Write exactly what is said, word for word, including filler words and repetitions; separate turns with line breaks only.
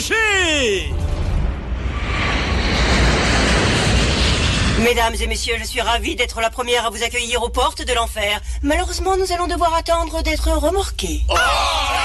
toucher.
Mesdames et messieurs, je suis ravie d'être la première à vous accueillir aux portes de l'enfer. Malheureusement, nous allons devoir attendre d'être remorqués.
Oh